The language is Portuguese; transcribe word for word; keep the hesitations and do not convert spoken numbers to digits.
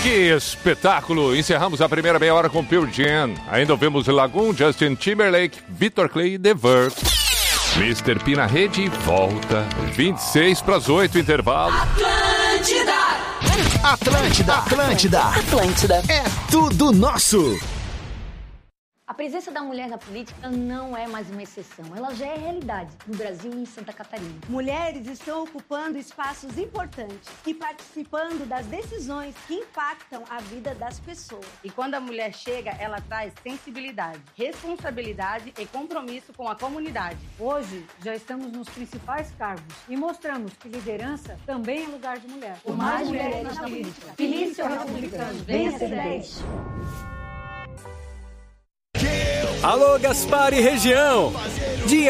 Que espetáculo! Encerramos a primeira meia hora com Pearl Jam. Ainda ouvimos Lagoon, Justin Timberlake, Victor Clay e The Verve. mister P na rede volta. vinte e seis para as oito, intervalo. Atlântida! Atlântida, Atlântida, Atlântida. É tudo nosso. A presença da mulher na política não é mais uma exceção, ela já é realidade no Brasil e em Santa Catarina. Mulheres estão ocupando espaços importantes e participando das decisões que impactam a vida das pessoas. E quando a mulher chega, ela traz sensibilidade, responsabilidade e compromisso com a comunidade. Hoje, já estamos nos principais cargos e mostramos que liderança também é lugar de mulher. Por mais mulheres na política. Feliz seu republicano, venha ser dez. Alô, Gaspar e região!